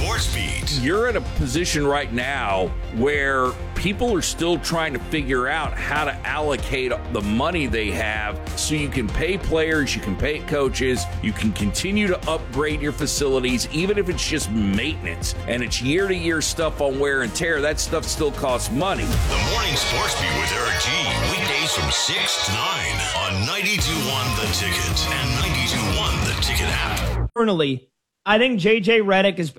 Sports Beat. You're in a position right now where people are still trying to figure out how to allocate the money they have so you can pay players, you can pay coaches, you can continue to upgrade your facilities, even if it's just maintenance and it's year-to-year stuff on wear and tear. That stuff still costs money. The Morning Sports Beat with Eric G. Weekdays from 6 to 9 on 92.1 The Ticket and 92.1 The Ticket app. Internally, I think JJ Redick is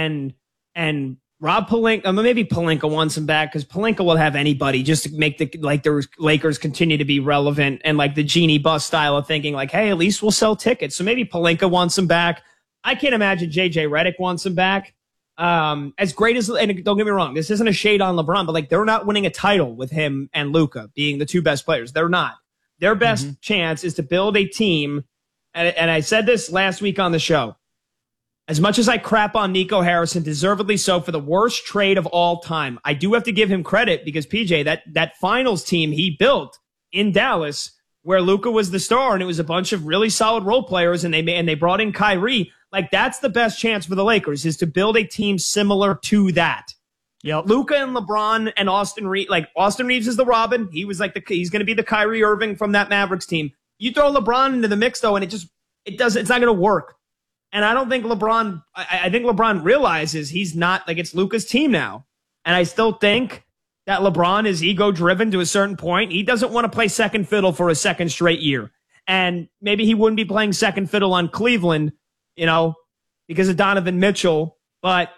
and Rob Pelinka, maybe Pelinka wants him back because Pelinka will have anybody just to make the Lakers continue to be relevant and like the Genie Bus style of thinking like, hey, at least we'll sell tickets. So maybe Pelinka wants him back. I can't imagine JJ Redick wants him back. As great as, and don't get me wrong, this isn't a shade on LeBron, but like they're not winning a title with him and Luka being the two best players. They're not. Their best chance is to build a team. And I said this last week on the show. As much as I crap on Nico Harrison, deservedly so, for the worst trade of all time, I do have to give him credit because, PJ, that finals team he built in Dallas, where Luka was the star and it was a bunch of really solid role players, and they brought in Kyrie, like that's the best chance for the Lakers, is to build a team similar to that. Yep. Luka and LeBron and Austin Reeves, like Austin Reeves is the Robin. He was like he's going to be the Kyrie Irving from that Mavericks team. You throw LeBron into the mix though, and it's not going to work. And I don't think LeBron, I think LeBron realizes he's not, like, it's Luka's team now. And I still think that LeBron is ego driven to a certain point. He doesn't want to play second fiddle for a second straight year. And maybe he wouldn't be playing second fiddle on Cleveland, because of Donovan Mitchell. But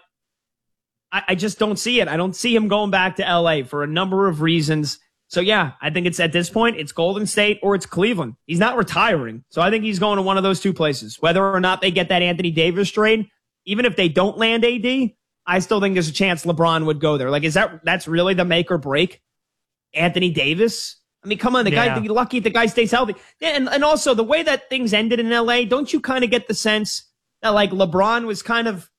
I just don't see it. I don't see him going back to LA for a number of reasons. So, yeah, I think it's at this point, it's Golden State or it's Cleveland. He's not retiring. So I think he's going to one of those two places. Whether or not they get that Anthony Davis trade, even if they don't land AD, I still think there's a chance LeBron would go there. Like, that's really the make or break? Anthony Davis? I mean, come on, the guy, lucky if the guy stays healthy. And also, the way that things ended in LA, don't you kind of get the sense that, like, LeBron was kind of,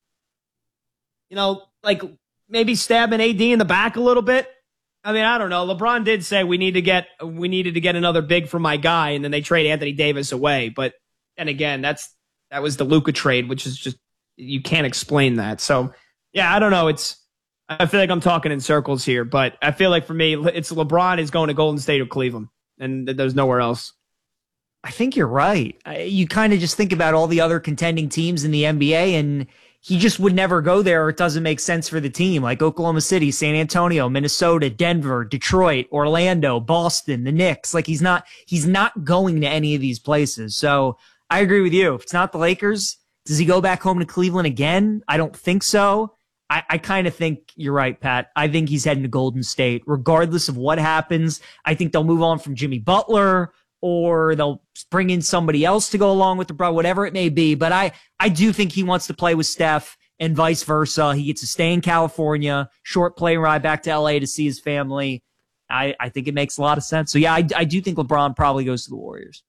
like maybe stabbing AD in the back a little bit? I mean, I don't know. LeBron did say we needed to get another big for my guy, and then they trade Anthony Davis away. But then again, that was the Luka trade, which is just, you can't explain that. So yeah, I don't know. I feel like I'm talking in circles here, but I feel like for me, it's LeBron is going to Golden State or Cleveland, and there's nowhere else. I think you're right. You kind of just think about all the other contending teams in the NBA, and he just would never go there, or it doesn't make sense for the team, like Oklahoma City, San Antonio, Minnesota, Denver, Detroit, Orlando, Boston, the Knicks. Like he's not going to any of these places. So I agree with you. If it's not the Lakers, does he go back home to Cleveland again? I don't think so. I kind of think you're right, Pat. I think he's heading to Golden State. Regardless of what happens, I think they'll move on from Jimmy Butler, or they'll bring in somebody else to go along with the bro, whatever it may be. But I do think he wants to play with Steph and vice versa. He gets to stay in California, short plane ride back to LA to see his family. I think it makes a lot of sense. So yeah, I do think LeBron probably goes to the Warriors.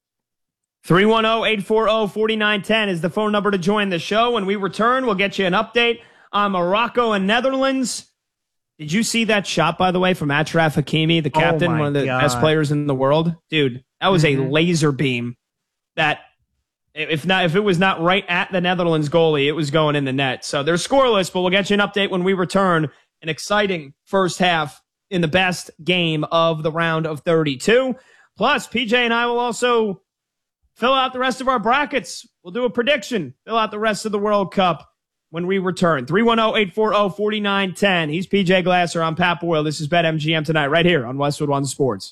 310-840-4910 is the phone number to join the show. When we return, we'll get you an update on Morocco and Netherlands. Did you see that shot, by the way, from Achraf Hakimi, the captain, one of the best players in the world? Dude, that was a laser beam that, if it was not right at the Netherlands goalie, it was going in the net. So they're scoreless, but we'll get you an update when we return. An exciting first half in the best game of the round of 32. Plus, PJ and I will also fill out the rest of our brackets. We'll do a prediction, fill out the rest of the World Cup when we return. 310-840-4910. He's PJ Glasser. I'm Pat Boyle. This is BetMGM tonight, right here on Westwood One Sports.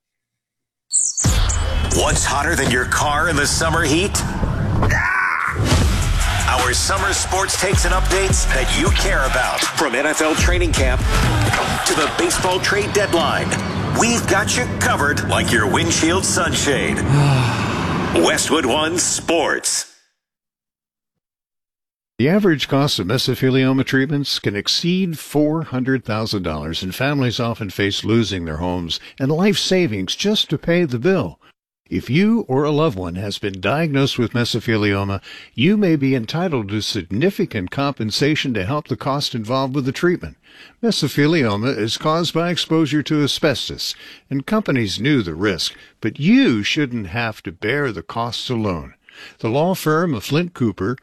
What's hotter than your car in the summer heat? Our summer sports takes and updates that you care about. From NFL training camp to the baseball trade deadline, we've got you covered like your windshield sunshade. Westwood One Sports. The average cost of mesothelioma treatments can exceed $400,000, and families often face losing their homes and life savings just to pay the bill. If you or a loved one has been diagnosed with mesothelioma, you may be entitled to significant compensation to help the cost involved with the treatment. Mesothelioma is caused by exposure to asbestos, and companies knew the risk, but you shouldn't have to bear the costs alone. The law firm of Flint Cooper